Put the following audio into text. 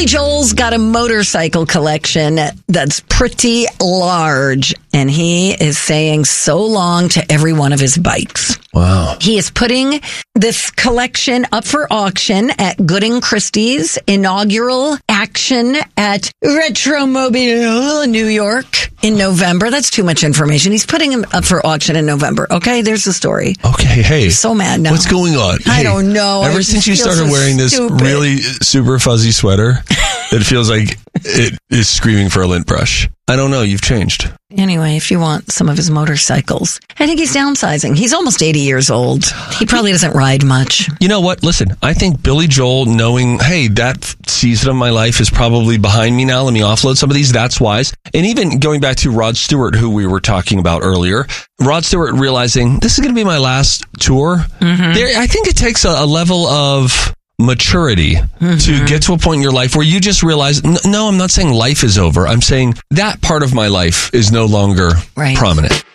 Billy Joel's got a motorcycle collection that's pretty large, and he is saying so long to every one of his bikes. Wow. He is putting this collection up for auction at Gooding Christie's inaugural action at Retromobile, New York in November. That's too much information. He's putting him up for auction in November. Okay, there's the story. Okay, hey. I'm so mad now. What's going on? I don't know. Ever since you started wearing this really super fuzzy sweater, it feels like it is screaming for a lint brush. I don't know. You've changed. Anyway, if you want some of his motorcycles, I think he's downsizing. He's almost 80 years old. He probably doesn't ride much. You know what? Listen, I think Billy Joel knowing, hey, that season of my life is probably behind me now. Let me offload some of these. That's wise. And even going back to Rod Stewart, who we were talking about earlier, Rod Stewart realizing this is going to be my last tour. Mm-hmm. I think it takes a level of maturity to get to a point in your life where you just realize, no, I'm not saying life is over. I'm saying that part of my life is no longer prominent.